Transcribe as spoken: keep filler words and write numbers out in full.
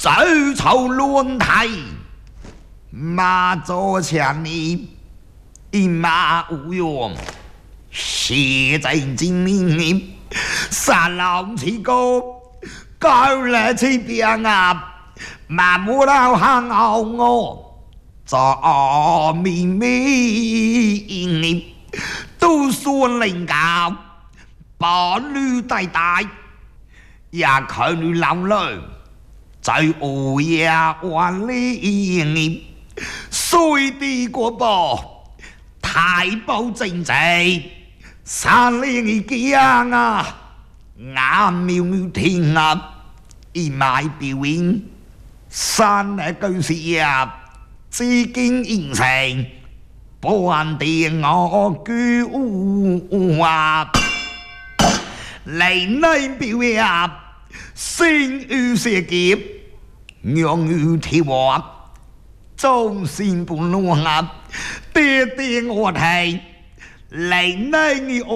走臭乱体，马左前你一马无用，血在精灵，三郎起高，高来起边啊，马木老行熬我，做咪咪，都算灵高，把女带带，也看你老了。在午夜万里，水地过波，太保正直，山岭江啊，眼妙天啊，一脉表演，山的巨石啊，紫金形成，半地我居啊，嚟内表演。星雨射劫，讓雨跳滑，中線半路合，爹爹我睇嚟呢